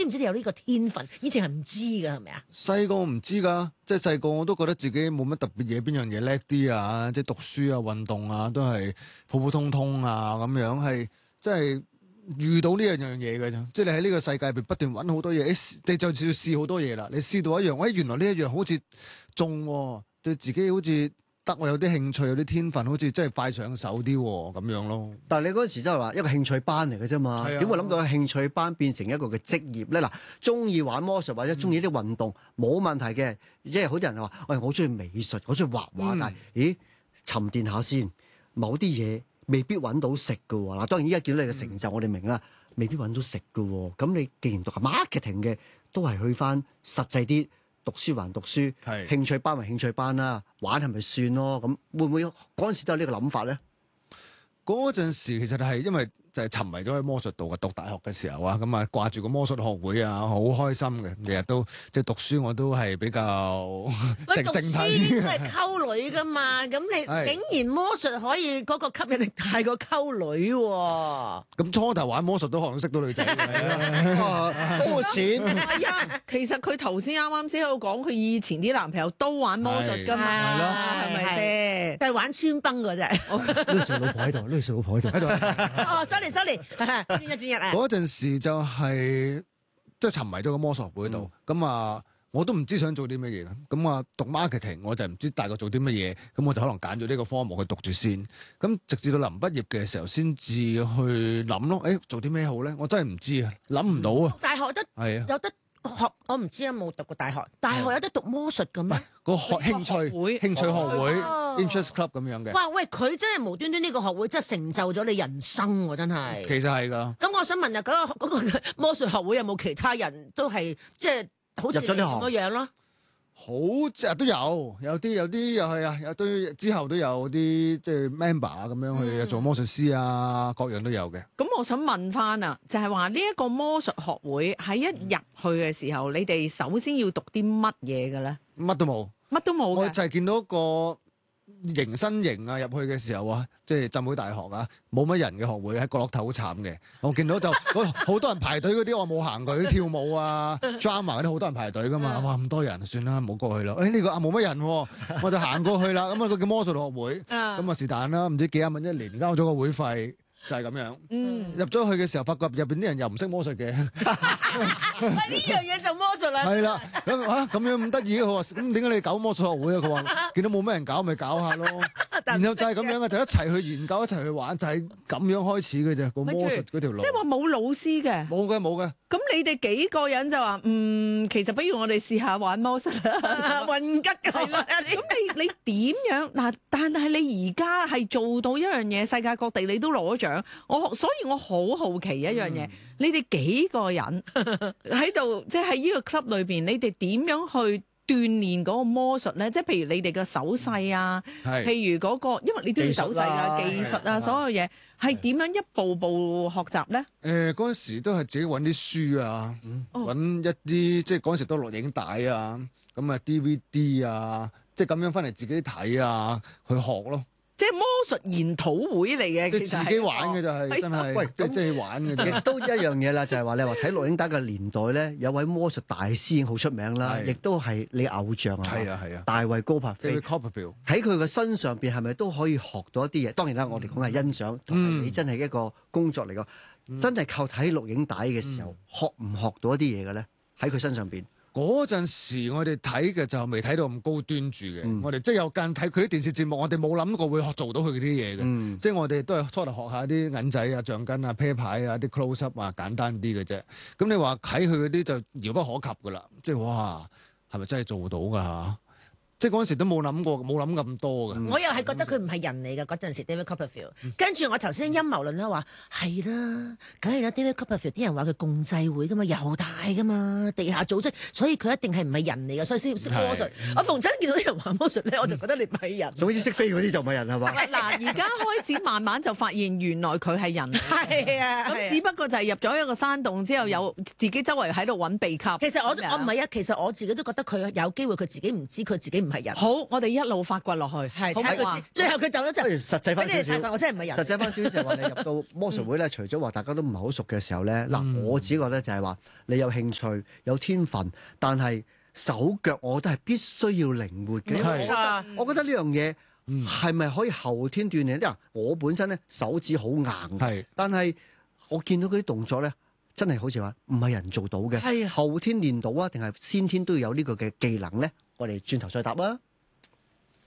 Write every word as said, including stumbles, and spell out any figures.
唔知你有呢個天分？以前係唔知㗎，係咪啊？ 細個唔知㗎，即係細個我都覺得自己冇乜特別嘢，邊樣嘢叻啲啊？即係讀書啊、運動啊，都係普普通通啊咁樣，係即係遇到呢樣樣嘢嘅啫。即係你喺呢個世界入邊不斷揾好多嘢，你就要試好多嘢啦。你試到一樣，喂，原來呢一樣好似中喎，對自己好似得我有啲興趣，有啲天分，好似真係快上手啲喎，咁樣咯。 但係你嗰陣時真係話一個興趣班嚟嘅啫嘛，點會諗到興趣班變成一個嘅職業咧？嗱，中意玩魔術或者中意啲運動冇、嗯、問題嘅，即係好多人話：喂，我中意美術，我中意畫畫，嗯、但係咦，沉澱下先，某啲嘢未必揾到食㗎喎。嗱，當然依家見到你嘅成就，嗯、我哋明啦，未必揾到食㗎喎。咁你既然讀係 marketing 嘅，都係去翻實際啲。讀書還讀書，係興趣班還興趣班啦，玩係咪算咯？咁會唔會嗰陣時都有呢個諗法咧？ 嗰陣時其實係因為就係沉迷咗喺魔術度嘅，讀大學嘅時候啊，咁啊掛住個魔術學會啊，好開心嘅，日日都即係讀書我都係比較靜靜睇。 都係溝女噶嘛，咁你竟然魔術可以嗰個吸引力大過溝女喎？ 咁初頭玩魔術都可能識到女仔嘅， 多錢係啊！其實佢頭先啱啱先喺度講，佢以前啲男朋友都玩魔術噶嘛， 係咯， 係咪先？ 係玩穿崩嘅啫。 呢個老婆喺度，呢個老婆喺度，喺度。 哦，sorry sorry，專一專一啊！ 嗰陣時就係即係沉迷咗個魔術學會度，咁啊、嗯、我都唔知想做啲乜嘢嘅，咁啊讀 marketing 我就唔知大個做啲乜嘢，咁我就可能揀咗呢個科目去讀住先，咁直至到臨畢業嘅時候先至去諗咯，誒、欸、做啲咩好咧？我真係唔知啊，諗唔到啊！ 大學得係啊，有得學，我唔知有冇讀過大學，大學有得讀魔術嘅咩？ 個學興趣會興趣學會、 哦、 interest club 咁樣嘅。 哇喂，佢真係無端端呢個學會真係成就咗你人生喎，真係。 其實係㗎。 咁我想問啊，嗰、嗰個嗰個魔術學會有冇其他人都係即係好似你咁嘅樣咯？ 好即係都有，有啲有啲又係啊，有堆之後都有啲即係 member 啊咁樣去做魔術師啊，嗯、各樣都有嘅。 咁我想問翻啊，就係話呢一個魔術學會喺一入去嘅時候，你哋首先要讀啲乜嘢嘅咧？ 乜都冇， 乜都冇。 我就係見到一個迎新營啊，入去嘅時候啊，即係浸會大學啊，冇乜人嘅學會喺角落頭好慘嘅。我見到就好多人排隊嗰啲，我冇行過啲跳舞啊、drama 嗰啲，好多人排隊噶嘛。哇，咁多人，算啦，唔好過去啦。誒、哎、呢、這個啊冇乜人，我就行過去啦。咁啊，佢叫魔術學會，咁啊是但啦，唔知幾廿蚊一年，交咗個會費。就係咁樣，嗯、入咗去嘅時候，發覺入邊啲人又唔識魔術嘅。 喂，呢樣嘢就魔術啦。係啦，咁啊咁樣咁得意嘅，佢話咁點解你搞魔術學會啊？佢話見到冇咩人搞，咪搞下咯。然後就係咁樣嘅，就一齊去研究，一齊去玩，就係、是、咁樣開始嘅啫。個魔術嗰條路， 即係話冇老師嘅， 冇嘅冇嘅。 咁你哋幾個人就話嗯，其實不如我哋試下玩魔術啦， 混吉嘅係啦。 咁你你點樣嗱？但係你而家係做到一樣嘢，世界各地你都攞獎。我所以我好好奇一樣嘢，嗯、你哋幾個人喺度，即係喺呢個 club 裏邊，你哋點樣去鍛鍊嗰個魔術咧？即係譬如你哋嘅手勢啊， 嗯、 譬如嗰、嗰個，因為你都要手勢啊、技術啊，術啊所有嘢係點樣一步步學習咧？ 誒嗰陣時都係自己揾啲書啊，揾、嗯、一啲即係嗰陣時都錄影帶啊，咁啊 D V D 啊，即係咁樣翻嚟自己睇啊，去學咯。 即係魔術研討會嚟嘅， 即係自己玩嘅就係、是、真係，喂，即係即係玩嘅。 亦都一樣嘢啦，就係話你話睇錄影帶嘅年代咧，有位魔術大師已經好出名啦，亦都係你偶像啊。係啊係啊，大衛高柏飛。喺佢嘅身上邊係咪都可以學到一啲嘢？當然啦，我哋講係欣賞，同埋你真係一個工作嚟講，嗯、真係靠睇錄影帶嘅時候，嗯、學唔學到一啲嘢嘅咧？喺佢身上邊。 嗰陣時我哋睇嘅就未睇到咁高端住嘅，嗯、我哋即係有間睇佢啲電視節目，我哋冇諗過會學做到佢啲嘢嘅，嗯、即係我哋都係初頭學下啲銀仔啊、橡筋啊、啤牌啊、啲 close up 啊，簡單啲嘅啫。咁你話睇佢嗰啲就遙不可及噶啦，即係哇，係咪真係做到噶嚇？即係嗰陣時都冇諗過，冇諗咁多嘅。 嗯、我又係覺得佢唔係人嚟嘅嗰陣時 David Copperfield。跟住我頭先陰謀論咧話係啦，梗係啦 David Copperfield 啲人話佢共濟會噶嘛，猶太噶嘛，地下組織，所以佢一定係唔係人嚟嘅，所以先識魔術。是我逢親見到啲人玩魔術咧，我就覺得你唔係人。 總之識飛嗰啲就唔係人係嘛？ 嗱，而家開始慢慢就發現原來佢係人。 係啊， 咁只不過就係入咗一個山洞之後，有自己周圍喺度揾秘笈。 其實我我唔係啊，其實我自己都覺得佢有機會，佢自己唔知，佢自己唔唔係人。 好，我哋一路發掘落去， 係好唔好啊睇下佢知，最後佢走咗之後， 不如實際翻少少俾你哋察覺。我真係唔係人。 實際翻少少就係話你入到魔術會咧，除咗話大家都唔係好熟嘅時候咧，嗱、 嗯我自己覺得就係話你有興趣、有天分，但係手腳我覺得係必須要靈活嘅。因為我覺得我覺得呢樣嘢係咪可以後天鍛鍊？因為我本身咧手指好硬， 係但係我見到嗰啲動作咧，真係好似話唔係人做到嘅。 係啊後天練到啊，定係先天都要有呢個嘅技能咧？我哋轉頭再答啊！